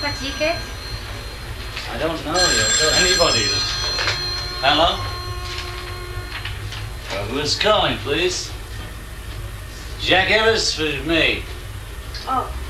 My ticket? I don't know you. Tell anybody. Hello? Who's calling, please? Jack Evers for me. Oh.